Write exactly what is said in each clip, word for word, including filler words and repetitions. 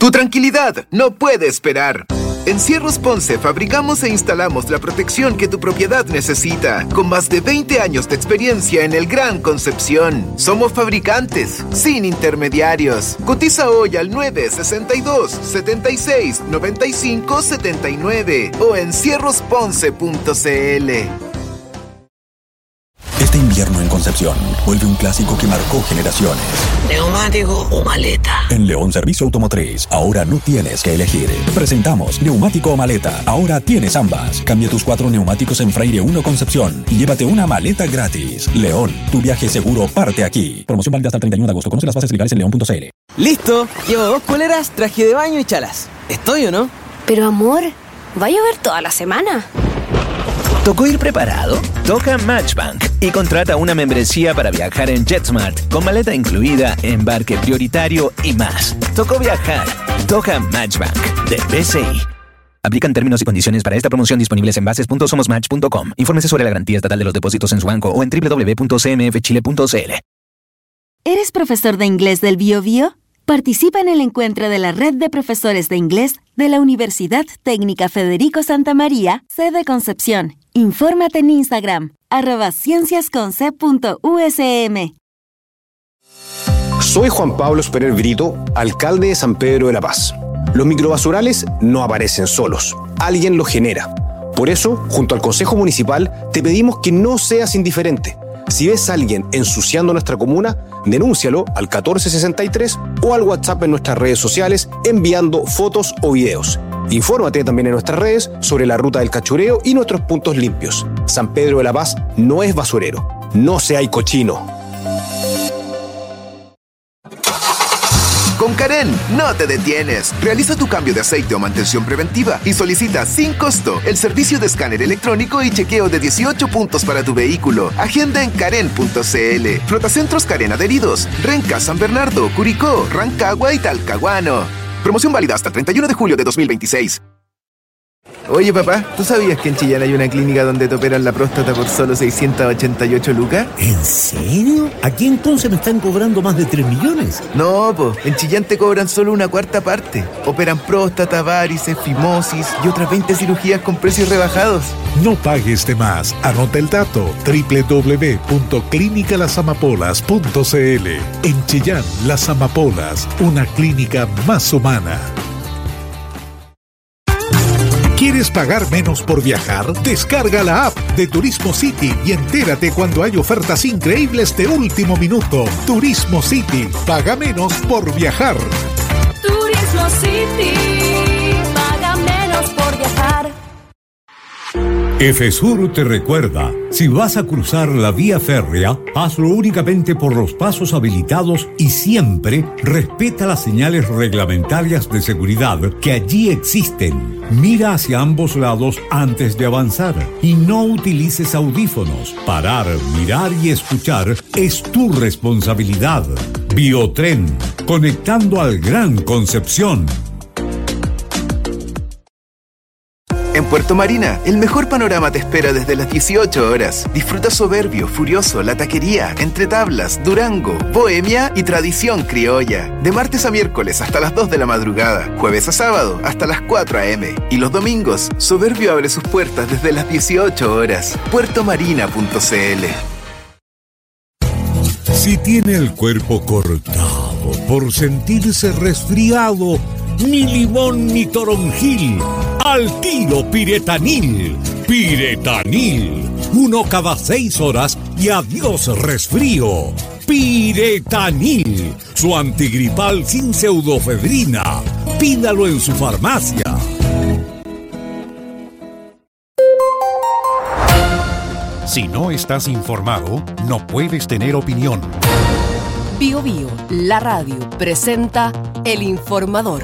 Tu tranquilidad no puede esperar. En Cierros Ponce fabricamos e instalamos la protección que tu propiedad necesita, con más de veinte años de experiencia en el Gran Concepción. Somos fabricantes, sin intermediarios. Cotiza hoy al nueve sesenta y dos, setenta y seis, noventa y cinco, setenta y nueve o en cierros ponce punto cl. Este invierno en Concepción vuelve un clásico que marcó generaciones. ¿Neumático o maleta? En León Servicio Automotriz, ahora no tienes que elegir. Presentamos neumático o maleta. Ahora tienes ambas. Cambia tus cuatro neumáticos en Freire uno Concepción y llévate una maleta gratis. León, tu viaje seguro parte aquí. Promoción válida hasta el treinta y uno de agosto. Conoce las bases legales en león punto cl. ¡Listo! Llevo dos poleras, traje de baño y chalas. ¿Estoy o no? Pero amor, ¿va a llover toda la semana? ¿Tocó ir preparado? Toca Matchbank y contrata una membresía para viajar en JetSmart con maleta incluida, embarque prioritario y más. Tocó viajar. Toca Matchbank de B C I. Aplican términos y condiciones para esta promoción disponibles en bases punto somos match punto com. Infórmese sobre la garantía estatal de los depósitos en su banco o en doble u doble u doble u punto c m f chile punto c l. ¿Eres profesor de inglés del Bío Bío? Participa en el encuentro de la Red de Profesores de Inglés de la Universidad Técnica Federico Santa María, sede Concepción. Infórmate en Instagram, arroba cienciasconce punto u s m. Soy Juan Pablo Esperer Brito, alcalde de San Pedro de la Paz. Los microbasurales no aparecen solos, alguien los genera. Por eso, junto al Consejo Municipal, te pedimos que no seas indiferente. Si ves a alguien ensuciando nuestra comuna, denúncialo al catorce sesenta y tres o al WhatsApp en nuestras redes sociales enviando fotos o videos. Infórmate también en nuestras redes sobre la ruta del cachureo y nuestros puntos limpios. San Pedro de la Paz no es basurero. No seas cochino. Con Karen, no te detienes. Realiza tu cambio de aceite o mantención preventiva y solicita sin costo el servicio de escáner electrónico y chequeo de dieciocho puntos para tu vehículo. Agenda en karen punto cl. Flotacentros Karen adheridos: Renca, San Bernardo, Curicó, Rancagua y Talcahuano. Promoción válida hasta el treinta y uno de julio de dos mil veintiséis. Oye, papá, ¿tú sabías que en Chillán hay una clínica donde te operan la próstata por solo seiscientas ochenta y ocho lucas? ¿En serio? ¿Aquí entonces me están cobrando más de tres millones? No, po, en Chillán te cobran solo una cuarta parte. Operan próstata, varices, fimosis y otras veinte cirugías con precios rebajados. No pagues de más. Anota el dato: doble u doble u doble u punto clínica las amapolas punto cl. En Chillán, Las Amapolas, una clínica más humana. ¿Quieres pagar menos por viajar? Descarga la app de Turismo City y entérate cuando hay ofertas increíbles de último minuto. Turismo City. Paga menos por viajar. Turismo City. Paga menos por viajar. EFESUR te recuerda, si vas a cruzar la vía férrea, hazlo únicamente por los pasos habilitados y siempre respeta las señales reglamentarias de seguridad que allí existen. Mira hacia ambos lados antes de avanzar y no utilices audífonos. Parar, mirar y escuchar es tu responsabilidad. Biotren, conectando al Gran Concepción. En Puerto Marina, el mejor panorama te espera desde las dieciocho horas. Disfruta Soberbio, Furioso, La Taquería, Entre Tablas, Durango, Bohemia y Tradición Criolla. De martes a miércoles hasta las dos de la madrugada, jueves a sábado hasta las cuatro a eme y los domingos, Soberbio abre sus puertas desde las dieciocho horas. puerto marina punto cl. Si tiene el cuerpo cortado por sentirse resfriado, ni limón ni toronjil, al tiro Piretanil. Piretanil, uno cada seis horas y adiós resfrío. Piretanil, su antigripal sin pseudofedrina. Pídalo en su farmacia. Si no estás informado, no puedes tener opinión. Bío Bío, la radio, presenta El Informador.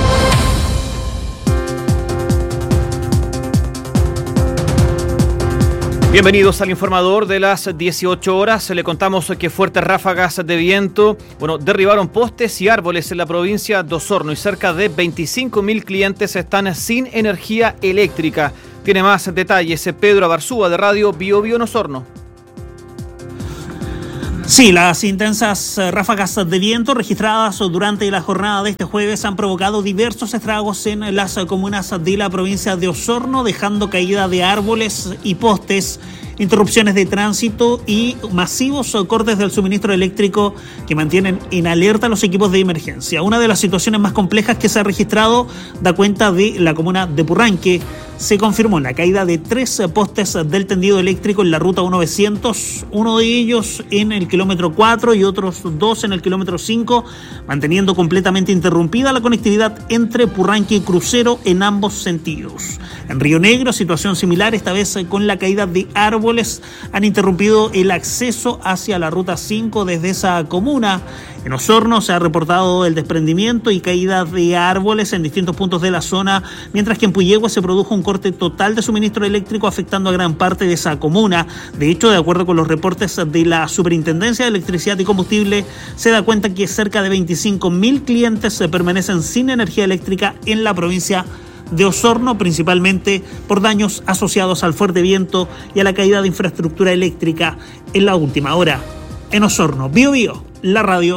Bienvenidos al Informador de las dieciocho horas. Le contamos que fuertes ráfagas de viento, bueno, derribaron postes y árboles en la provincia de Osorno y cerca de veinticinco mil clientes están sin energía eléctrica. Tiene más detalles Pedro Abarzúa de Radio Bío Bío en Osorno. Sí, las intensas ráfagas de viento registradas durante la jornada de este jueves han provocado diversos estragos en las comunas de la provincia de Osorno, dejando caída de árboles y postes, interrupciones de tránsito y masivos cortes del suministro eléctrico que mantienen en alerta a los equipos de emergencia. Una de las situaciones más complejas que se ha registrado da cuenta de la comuna de Purranque. Se confirmó la caída de tres postes del tendido eléctrico en la ruta mil novecientos, uno de ellos en el kilómetro cuatro y otros dos en el kilómetro cinco, manteniendo completamente interrumpida la conectividad entre Purranque y Crucero en ambos sentidos. En Río Negro, situación similar, esta vez con la caída de árboles, han interrumpido el acceso hacia la ruta cinco desde esa comuna. En Osorno se ha reportado el desprendimiento y caída de árboles en distintos puntos de la zona, mientras que en Puyehue se produjo un corte total de suministro eléctrico afectando a gran parte de esa comuna. De hecho, de acuerdo con los reportes de la Superintendencia de Electricidad y Combustible, se da cuenta que cerca de veinticinco mil clientes permanecen sin energía eléctrica en la provincia de Osorno, principalmente por daños asociados al fuerte viento y a la caída de infraestructura eléctrica en la última hora. En Osorno, Bío Bío, la radio.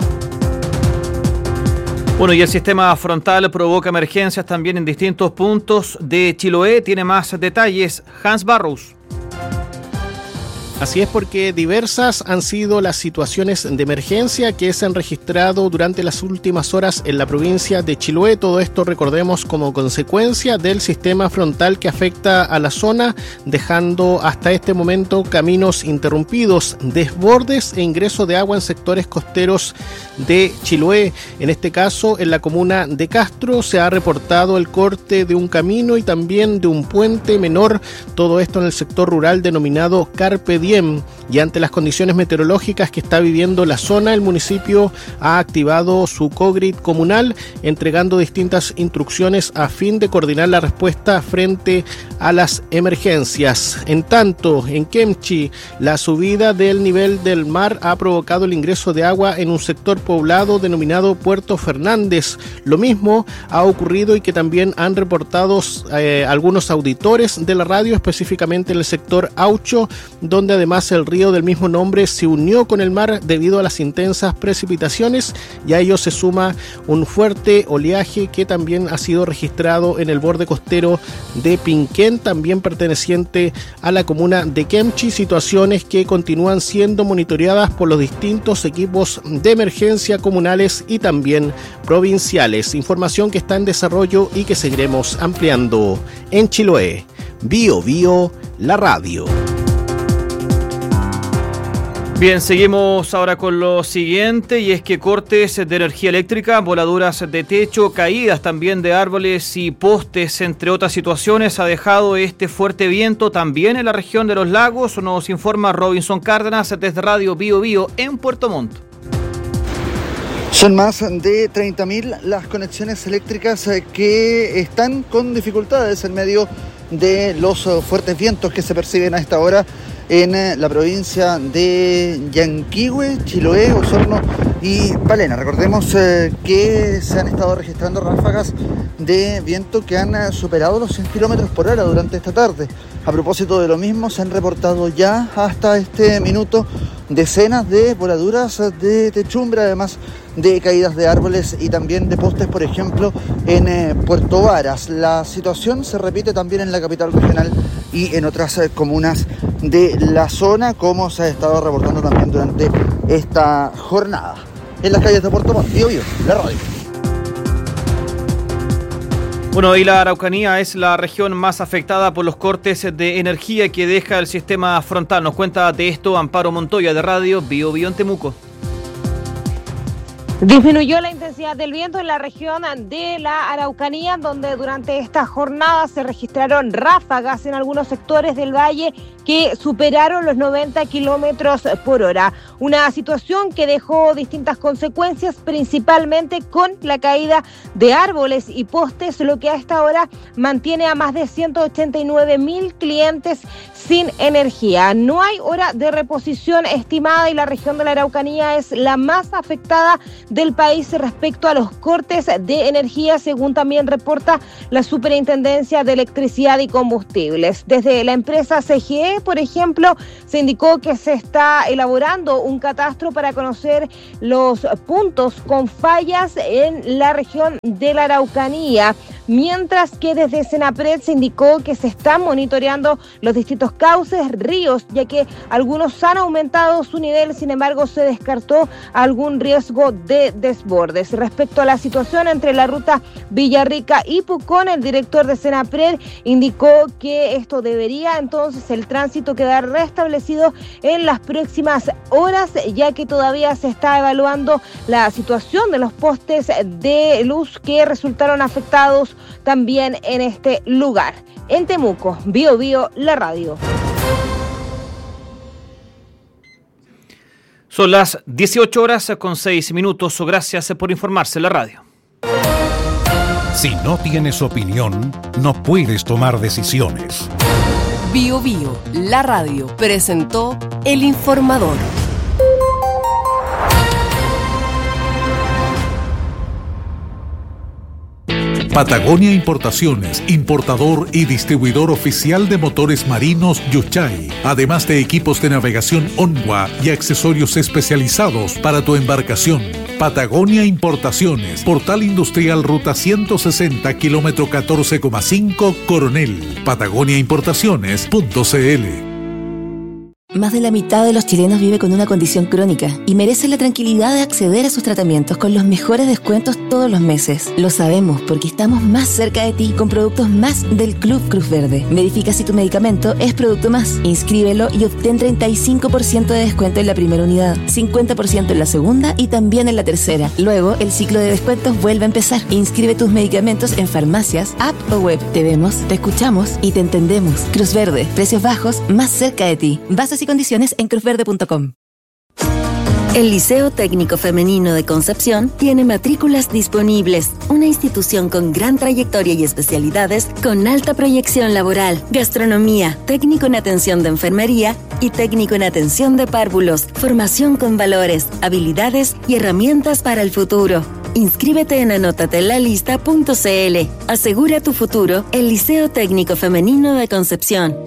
Bueno, y el sistema frontal provoca emergencias también en distintos puntos de Chiloé. Tiene más detalles Hans Barrows. Así es, porque diversas han sido las situaciones de emergencia que se han registrado durante las últimas horas en la provincia de Chiloé. Todo esto, recordemos, como consecuencia del sistema frontal que afecta a la zona, dejando hasta este momento caminos interrumpidos, desbordes e ingreso de agua en sectores costeros de Chiloé. En este caso, en la comuna de Castro se ha reportado el corte de un camino y también de un puente menor. Todo esto en el sector rural denominado Carpe Diem. Y ante las condiciones meteorológicas que está viviendo la zona, el municipio ha activado su COGRID comunal, entregando distintas instrucciones a fin de coordinar la respuesta frente a las emergencias. En tanto, en Kemchi, la subida del nivel del mar ha provocado el ingreso de agua en un sector poblado denominado Puerto Fernández. Lo mismo ha ocurrido y que también han reportado eh, algunos auditores de la radio, específicamente en el sector Aucho, donde además el río del mismo nombre se unió con el mar debido a las intensas precipitaciones, y a ello se suma un fuerte oleaje que también ha sido registrado en el borde costero de Pinquén, también perteneciente a la comuna de Kemchi, situaciones que continúan siendo monitoreadas por los distintos equipos de emergencia comunales y también provinciales. Información que está en desarrollo y que seguiremos ampliando. En Chiloé, Bío Bío, la radio. Bien, seguimos ahora con lo siguiente, y es que cortes de energía eléctrica, voladuras de techo, caídas también de árboles y postes, entre otras situaciones, ha dejado este fuerte viento también en la región de los lagos. Nos informa Robinson Cárdenas desde Radio Bío Bío en Puerto Montt. Son más de treinta mil las conexiones eléctricas que están con dificultades en medio de los fuertes vientos que se perciben a esta hora en la provincia de Yanquihue, Chiloé, Osorno y Palena. Recordemos eh, que se han estado registrando ráfagas de viento que han superado los cien kilómetros por hora durante esta tarde. A propósito de lo mismo, se han reportado ya hasta este minuto decenas de voladuras de techumbre, además de caídas de árboles y también de postes, por ejemplo, en eh, Puerto Varas. La situación se repite también en la capital regional y en otras eh, comunas de la zona, como se ha estado reportando también durante esta jornada. En las calles de Puerto Montt, Bío Bío, la radio. Bueno, y la Araucanía es la región más afectada por los cortes de energía que deja el sistema frontal. Nos cuenta de esto Amparo Montoya de Radio Bío Bío en Temuco. Disminuyó la intensidad del viento en la región de la Araucanía, donde durante esta jornada se registraron ráfagas en algunos sectores del valle que superaron los noventa kilómetros por hora. Una situación que dejó distintas consecuencias, principalmente con la caída de árboles y postes, lo que a esta hora mantiene a más de ciento ochenta y nueve mil clientes sin energía. No hay hora de reposición estimada y la región de la Araucanía es la más afectada del país respecto a los cortes de energía, según también reporta la Superintendencia de Electricidad y Combustibles. Desde la empresa C G E, por ejemplo, se indicó que se está elaborando un catastro para conocer los puntos con fallas en la región de la Araucanía, mientras que desde Senapred se indicó que se están monitoreando los distintos cauces, ríos, ya que algunos han aumentado su nivel, sin embargo se descartó algún riesgo de desbordes. Respecto a la situación entre la ruta Villarrica y Pucón, el director de Senapred indicó que esto debería entonces el tránsito quedar restablecido en las próximas horas, ya que todavía se está evaluando la situación de los postes de luz que resultaron afectados también en este lugar. En Temuco, Bio Bio, la radio. Son las dieciocho horas con seis minutos. Gracias por informarse en la radio. Si no tienes opinión, no puedes tomar decisiones. Bio Bio, la radio, presentó El Informador. Patagonia Importaciones, importador y distribuidor oficial de motores marinos Yuchay, además de equipos de navegación Onwa y accesorios especializados para tu embarcación. Patagonia Importaciones, Portal Industrial Ruta ciento sesenta, kilómetro catorce coma cinco, Coronel. Patagonia Importaciones punto c l. Más de la mitad de los chilenos vive con una condición crónica y merece la tranquilidad de acceder a sus tratamientos con los mejores descuentos todos los meses. Lo sabemos porque estamos más cerca de ti con productos más del Club Cruz Verde. Verifica si tu medicamento es producto más. Inscríbelo y obtén treinta y cinco por ciento de descuento en la primera unidad, cincuenta por ciento en la segunda y también en la tercera. Luego, el ciclo de descuentos vuelve a empezar. Inscribe tus medicamentos en farmacias, app o web. Te vemos, te escuchamos y te entendemos. Cruz Verde, precios bajos, más cerca de ti. Bases y condiciones en cruz verde punto com. El Liceo Técnico Femenino de Concepción tiene matrículas disponibles, una institución con gran trayectoria y especialidades con alta proyección laboral, gastronomía, técnico en atención de enfermería y técnico en atención de párvulos, formación con valores, habilidades y herramientas para el futuro. Inscríbete en anótatelalista punto c l. Asegura tu futuro, el Liceo Técnico Femenino de Concepción.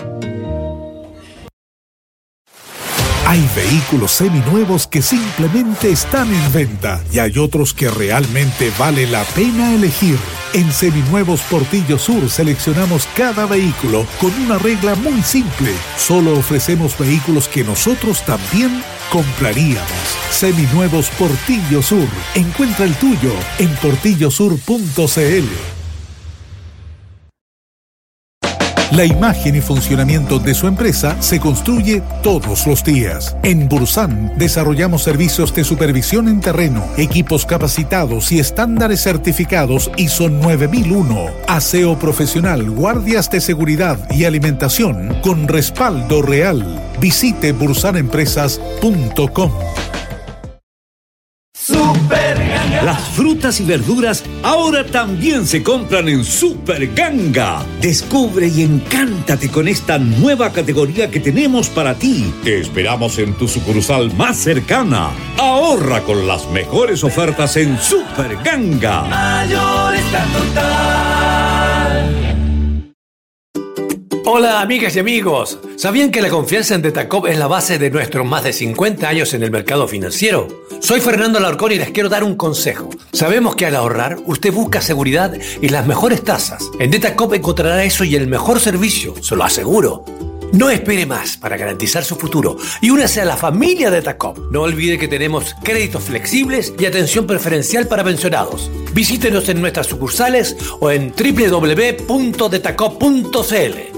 Hay vehículos seminuevos que simplemente están en venta y hay otros que realmente vale la pena elegir. En Seminuevos Portillo Sur seleccionamos cada vehículo con una regla muy simple. Solo ofrecemos vehículos que nosotros también compraríamos. Seminuevos Portillo Sur. Encuentra el tuyo en portillo sur punto c l. La imagen y funcionamiento de su empresa se construye todos los días. En Bursan desarrollamos servicios de supervisión en terreno, equipos capacitados y estándares certificados I S O nueve mil uno, aseo profesional, guardias de seguridad y alimentación con respaldo real. Visite bursan empresas punto com. Super Ganga. Las frutas y verduras ahora también se compran en Super Ganga. Descubre y encántate con esta nueva categoría que tenemos para ti. Te esperamos en tu sucursal más cercana. Ahorra con las mejores ofertas en Super Ganga. Mayorista Total. Hola amigas y amigos, ¿sabían que la confianza en Detacop es la base de nuestros más de cincuenta años en el mercado financiero? Soy Fernando Alarcón y les quiero dar un consejo. Sabemos que al ahorrar, usted busca seguridad y las mejores tasas. En Detacop encontrará eso y el mejor servicio, se lo aseguro. No espere más para garantizar su futuro y únase a la familia Detacop. No olvide que tenemos créditos flexibles y atención preferencial para pensionados. Visítenos en nuestras sucursales o en doble u doble u doble u punto detacop punto c l.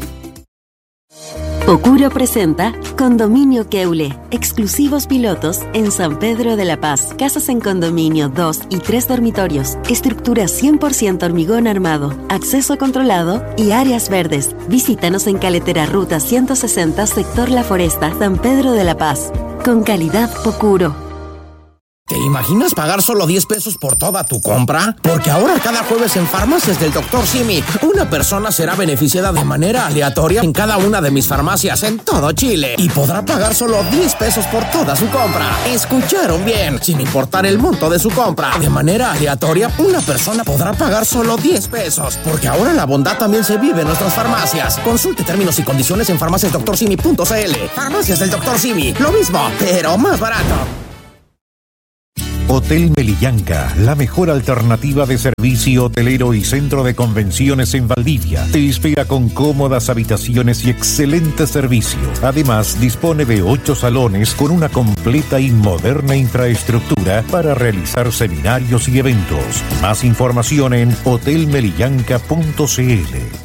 Pocuro presenta Condominio Keule, exclusivos pilotos en San Pedro de la Paz. Casas en condominio, dos y tres dormitorios, estructura cien por ciento hormigón armado, acceso controlado y áreas verdes. Visítanos en Caletera Ruta ciento sesenta, sector La Foresta, San Pedro de la Paz. Con calidad Pocuro. ¿Te imaginas pagar solo diez pesos por toda tu compra? Porque ahora cada jueves en Farmacias del doctor Simi, una persona será beneficiada de manera aleatoria en cada una de mis farmacias en todo Chile y podrá pagar solo diez pesos por toda su compra. ¿Escucharon bien? Sin importar el monto de su compra, de manera aleatoria, una persona podrá pagar solo diez pesos. Porque ahora la bondad también se vive en nuestras farmacias. Consulte términos y condiciones en farmacias doctor simi punto c l. Farmacias del doctor Simi, lo mismo, pero más barato. Hotel Melillanca, la mejor alternativa de servicio hotelero y centro de convenciones en Valdivia. Te espera con cómodas habitaciones y excelente servicio. Además, dispone de ocho salones con una completa y moderna infraestructura para realizar seminarios y eventos. Más información en hotel melillanca punto c l.